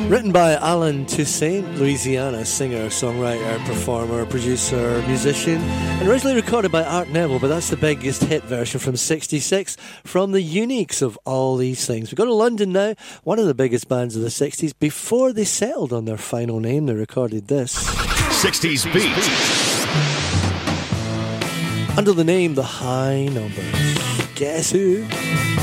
Written by Alan Toussaint, Louisiana singer, songwriter, performer, producer, musician, and originally recorded by Art Neville, but that's the biggest hit version from '66 from the Uniques of All These Things. We go to London now, one of the biggest bands of the '60s. Before they settled on their final name, they recorded this. 60s Beat. Under the name The High Numbers. Guess who?